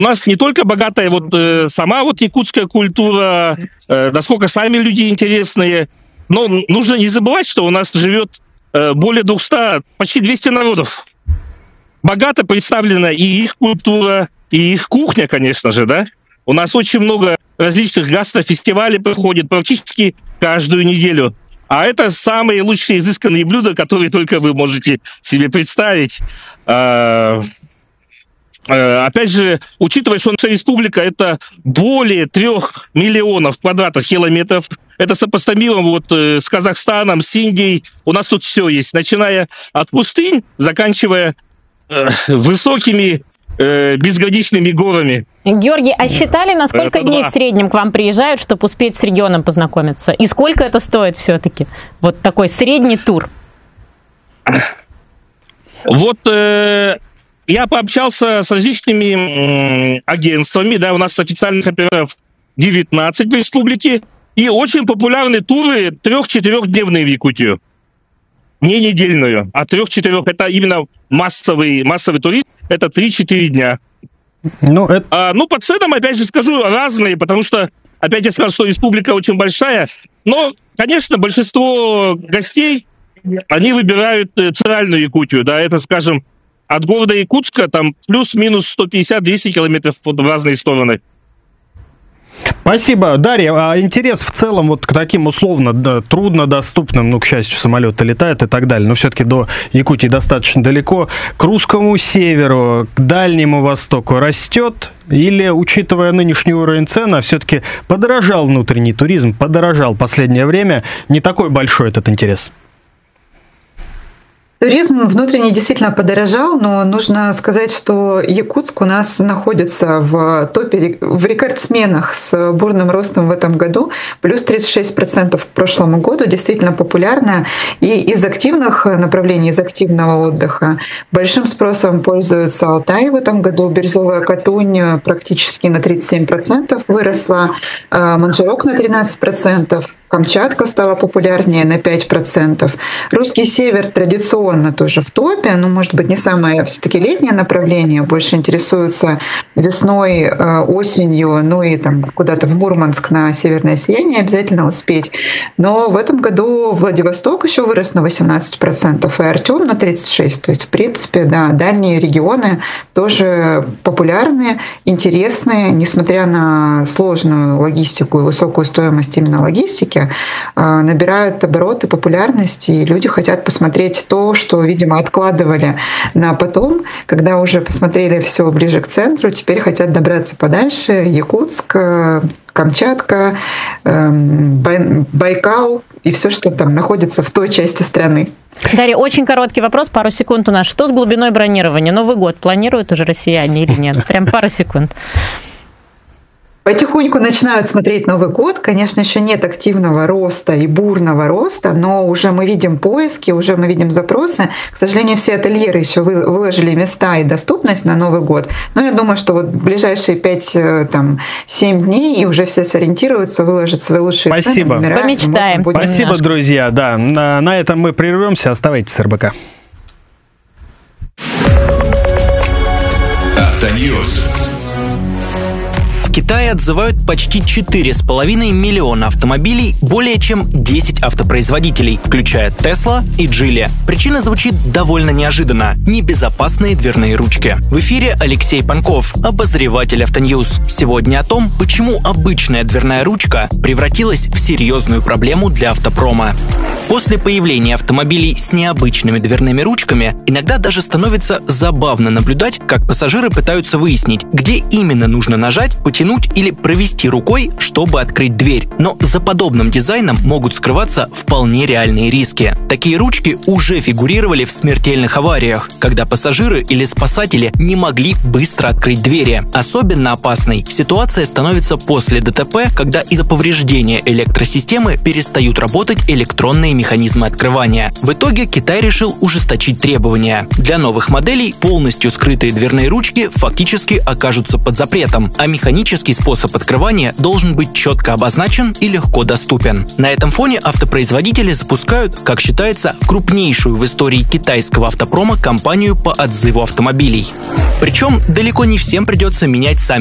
У нас не только богатая сама якутская культура, насколько сами люди интересные, но нужно не забывать, что у нас живет более 200, почти 200 народов. Богато представлена и их культура, и их кухня, конечно же, да. У нас очень много различных гастрофестивалей проходит практически каждую неделю. А это самые лучшие изысканные блюда, которые только вы можете себе представить. Опять же, учитывая, что наша республика — это более 3 миллионов квадратных километров, это сопоставимо с Казахстаном, с Индией. У нас тут все есть, начиная от пустынь, заканчивая высокими безграничными горами. Георгий, а считали, на сколько дней в среднем к вам приезжают, чтобы успеть с регионом познакомиться? И сколько это стоит все-таки? Вот такой средний тур. Я пообщался с различными агентствами, да, у нас официальных операторов 19 в республике, и очень популярны туры 3-4-дневные в Якутию. Не недельную, а 3-4. Это именно массовый турист, это 3-4 дня. По ценам, опять же скажу, разные, потому что, опять я сказал, что республика очень большая, но, конечно, большинство гостей, они выбирают центральную Якутию, да, это, скажем, от города Якутска там плюс-минус 150-200 километров в разные стороны. Спасибо. Дарья, а интерес в целом к таким условно труднодоступным, к счастью, самолеты летают и так далее, но все-таки до Якутии достаточно далеко, к русскому северу, к Дальнему Востоку растет? Или, учитывая нынешний уровень цен, все-таки подорожал внутренний туризм, подорожал в последнее время, не такой большой этот интерес? Туризм внутренний действительно подорожал, но нужно сказать, что Якутск у нас находится в топе, в рекордсменах с бурным ростом в этом году, плюс 36% к прошлому году, действительно популярно. И из активных направлений, из активного отдыха большим спросом пользуется Алтай в этом году, Бирюзовая Катунь практически на 37% выросла, Манжарок на 13%. Камчатка стала популярнее на 5%. Русский север традиционно тоже в топе, но, может быть, не самое все-таки летнее направление, больше интересуются весной, осенью, и там куда-то в Мурманск на северное сияние обязательно успеть. Но в этом году Владивосток еще вырос на 18%, и Артем на 36%. То есть, в принципе, да, дальние регионы тоже популярные, интересные, несмотря на сложную логистику и высокую стоимость именно логистики, набирают обороты, популярности, и люди хотят посмотреть то, что, видимо, откладывали на потом, когда уже посмотрели все ближе к центру, теперь хотят добраться подальше. Якутск, Камчатка, Байкал и все, что там находится в той части страны. Дарья, очень короткий вопрос, пару секунд у нас. Что с глубиной бронирования? Новый год планируют уже россияне или нет? Прям пару секунд. Потихоньку начинают смотреть Новый год. Конечно, еще нет активного роста и бурного роста, но уже мы видим поиски, уже мы видим запросы. К сожалению, все ательеры еще выложили места и доступность на Новый год. Но я думаю, что в ближайшие 5-7 дней и уже все сориентируются, выложат свои лучшие цены. Спасибо. Помечтаем. Спасибо, немножко. Друзья. Да, на этом мы прервемся. Оставайтесь с РБК. Автоньюз. В Китае отзывают почти 4,5 миллиона автомобилей более чем 10 автопроизводителей, включая Tesla и Geely. Причина звучит довольно неожиданно – небезопасные дверные ручки. В эфире Алексей Панков, обозреватель Автоньюз. Сегодня о том, почему обычная дверная ручка превратилась в серьезную проблему для автопрома. После появления автомобилей с необычными дверными ручками иногда даже становится забавно наблюдать, как пассажиры пытаются выяснить, где именно нужно нажать, потянуть или провести рукой, чтобы открыть дверь. Но за подобным дизайном могут скрываться вполне реальные риски. Такие ручки уже фигурировали в смертельных авариях, когда пассажиры или спасатели не могли быстро открыть двери. Особенно опасной ситуация становится после ДТП, когда из-за повреждения электросистемы перестают работать электронные механизмы открывания. В итоге Китай решил ужесточить требования. Для новых моделей полностью скрытые дверные ручки фактически окажутся под запретом, а механические Классический способ открывания должен быть четко обозначен и легко доступен. На этом фоне автопроизводители запускают, как считается, крупнейшую в истории китайского автопрома компанию по отзыву автомобилей. Причем далеко не всем придется менять сами